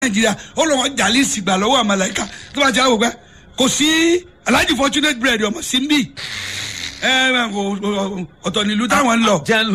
Nigeria ó lọ wọn jàlí sìgbà lọ́wọ́ àmàlàíkà tó bá ti àwọn ògbà kò sí Alhaji Fortunate Bread ọmọ síbí ọ̀tọ̀ nílùú táwọn ń lọ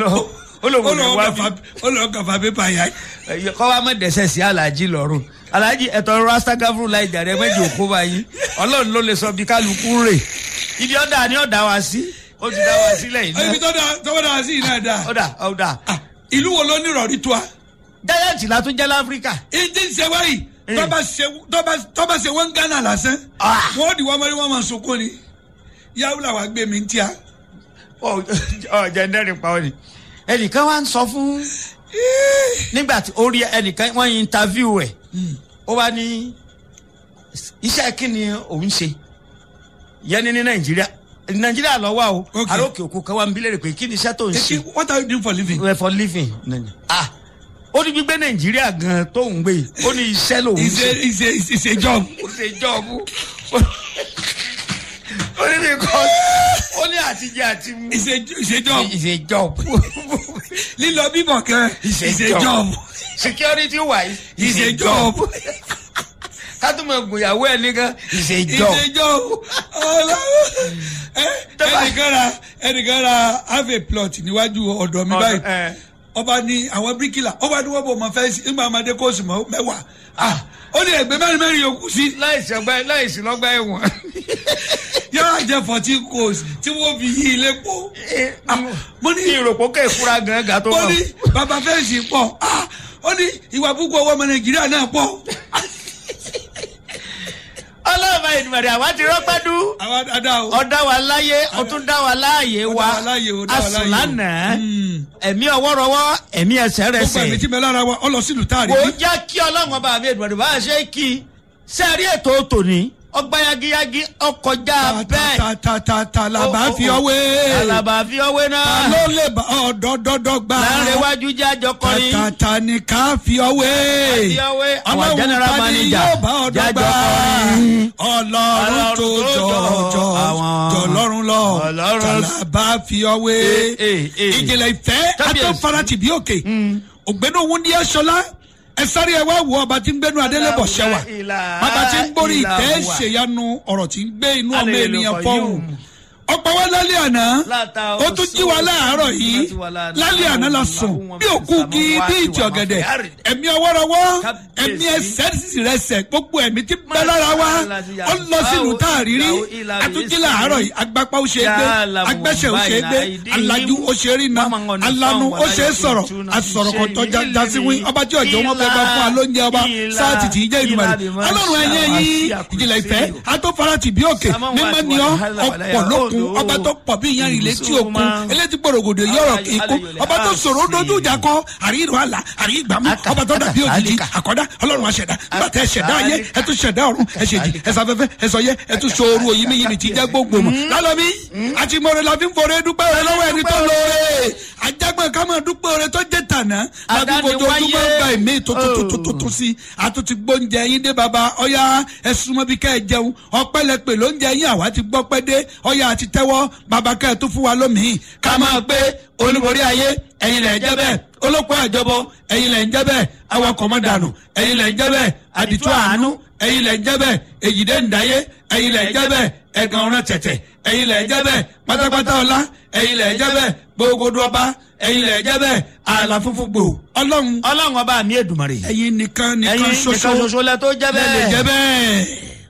ó lọ kàfà pépà yá. kọ́ wa mọ̀ dẹ́sẹ̀ sí Alhaji lọ́rùn Alhaji ẹ̀tọ́ rastagafuru láì jàre méjì òkú báyìí Ọlọ́run ló lè sọ bí kálukú rè ibi ọ̀dà ni ọ̀dà wa sí ó ti dá wa sílẹ̀ yìí náà. ibi tó dá wa sí yìí náà dá. ọ̀dà. ìlú wo ló ní ìrọ̀rí tó a. Giant la tún jẹ́ l'Áfíríkà. ìdí ṣe wáyìí tọ́ba ṣe wọ́n Ghana lásán wọ́n di wọ́n mọ́rí wọ́n máa sunkún ni yàwó làwọn gbé mi ń tíya. jẹ́ndẹ́rìn pa ọ́ ni ẹnìkan wá ń sọ fún nígbà tí ó rí ẹnìkan wọ́n yin interview ẹ̀ ó wá ní iṣẹ́ kí ni òun ṣe yẹn ní Nàìjíríà lọ wá o àrókè òkú kan wá ń bí lérè pé kí ni iṣẹ́ tó ń ṣe. What are you doing for living? For living. Ó ní gbígbé Nàìjíríà gan tó ń gbé ó ní iṣẹ́ lòun ṣe. It's a job. It's a job. Ó ní because ó ní àtijọ́ àti mú. It's a job. It's a job. Lílọ bíbọ̀ kan. It's a job. Security wise. It's a job. Kátùmọ̀ gbòyàwó ẹ̀ nìkan. It's a job. It's a job. Ẹnìkan ra have a plot níwájú ọ̀dọ̀ mi báyìí. Ọba ní àwọn bíríkìlà ọba ní wọ́n bò máa fẹ́ sí nígbà amadé kóòsù mẹ́wàá ó ní ẹgbẹ́ mẹ́rin yòókù sí. láìsí lọ́gbà ẹ̀wọ̀n. yóò jẹ́ 14 course tí wọ́n fi yí ilé pọ̀. mo ní ìròpó kẹ́ẹ̀kúra gan ga tó wà. mo ní bàbá fẹ́ǹsì pọ̀ ó ní ìwà púpọ̀ ọwọ́ ọmọ Nàìjíríà náà pọ̀. Ọlọ́ọ̀bá Èdùmàrè àwa ti rọ́pẹ́dú ọ̀dá wa láyé ọ̀tún dá wa láàyè wa asùn lánàá ẹ̀mí ọwọ́rọwọ́ ẹ̀mí ẹsẹ̀ rẹ̀ sẹ̀. gbogbo ẹ̀mí tí mi lára wa ọ lọ sílùú táàrí. kò já kí Ọlọ́run ọba mi Èdùmàrè bá a ṣe kí sẹ́ẹ̀rí ètò tòní ọgbà yagiyagi ọkọjá bẹ́ẹ̀. làbà fi ọwé. làbà fi ọwé náà. ta ló lè bá ọ̀dọ́dọ́dọ́ gbà. láàrin iwájú jẹ́ àjọ kọrin. tata ni ká fi ọwé. fi ọwé àwọn general manager jẹ́ àjọ kọrin. Ọlọ́run tó jọlọ́run lọ. tàlàbà fi ọwé. ìjìnlẹ̀ ìfẹ́ atọ́farati bí òkè. ògbénu wúndíẹ́ sọlá ẹ sáré ẹ wá wo ọba tí ń gbénu adélébọ̀ ṣẹwà bàbá tí ń gbórí ìtẹ́ ṣèyanu ọ̀rọ̀ tí ń gbé inú ọmọ ènìyàn fọ́hùn ọ̀pọ̀ wa lálẹ́ àná ó tún jí wa láàárọ̀ yìí lálẹ́ àná la sùn bí òkú kí bí ìtì ọ̀gẹ̀dẹ̀ ẹ̀mí ọwọ́rọwọ́ ẹ̀mí ẹsẹ̀ rẹsẹ̀ gbogbo ẹ̀mí tí bẹ́ lára wa ó lọ sínú táàrírí àtúnjí láàárọ̀ yìí agbápá ó ṣe é gbé agbẹ́sẹ̀ ó ṣe é gbé alájú ó ṣe é rìnà alanu ó ṣe é sọ̀rọ̀ asọ̀rọ̀ kan tọ́já jásíwí ọba tí ọjọ́ wọn bẹ bá fún alóúnjẹ ọba sáàtì tí í jẹ́ Èdùmàrè ọlọ́run ẹ̀yẹ yìí ìjìnlẹ̀ ìfẹ́ atófarati bí òkè mímọ́ ni ọ́ ọ̀pọ̀ lókun ọba tó pọ̀ bí ìyẹn ilé tí òkun eléyìí gbòrògbòdò yọ̀rọ̀ kíkú ọba tó sọ̀rọ̀ dojú ìjà kọ àríyìnrò àlà àríyìn ìgbàmú ọba tó dàbí òjijì àkọ́dá ọlọ́run àṣẹ̀dá nígbà tẹ́ ẹ̀ṣẹ̀dá ayé ẹ̀tún ṣẹ̀dá ọ̀run ẹ̀ṣẹ̀jì ẹ̀sàfẹ́fẹ́ ẹ̀sọ̀yẹ ẹ̀tún ṣòro òyìnbíyìnbí ti jẹ́ gbogbo mọ̀ lálọ́bí àti mọ̀rẹ́ la fi ń fọ̀rẹ́ dúpẹ́ rẹ lọ́wọ́ ẹni tó lóore ajágbọ̀n ká máa dúpẹ́ rẹ tó jẹ́ tànà láti fojoojúmọ́ gba ìmí tuntun sí àtúntì gbóúnjẹ yín dé baba ọ̀yá ẹ̀sùn mọ́bí ká ẹ jẹun ọpẹ́ lẹ pè lóúnjẹ yín àwa ti gbọ́ pẹ́ dé ọ̀yá àti tẹ́wọ́ baba ká ẹ tó fún wa lómìn ká máa pé olúborí ayé ẹ̀yin lẹ̀ ń jẹ́ bẹ́ẹ̀ olóko àjọbọ ẹ̀yin lẹ̀ ń jẹ́ bẹ́ẹ̀ awakọ̀ mọ́dànù ẹ̀yin lẹ̀ ń jẹ́ bẹ́ẹ̀ àdìtú àánú ẹ̀yin lẹ̀ ń jẹ́ bẹ́ẹ̀ èyídé ǹdáyé ẹ̀yin lẹ̀ ń jẹ́ bẹ́ẹ̀ ẹ̀gàn ọ̀ràn tẹ̀tẹ̀ ẹ̀yin lẹ̀ ń jẹ́ bẹ́ẹ̀ pátápátá ọlá ẹ̀yin lẹ̀ ń jẹ́ bẹ́ẹ̀ gbogbo ọba ẹ̀yin lẹ̀ ń jẹ́ bẹ́ẹ̀ àlà funfun gbò ọlọ́run ọba mi Èdùmàrè ẹ̀yin nìkan ṣoṣo lẹ tó jẹ́ bẹ́ẹ̀.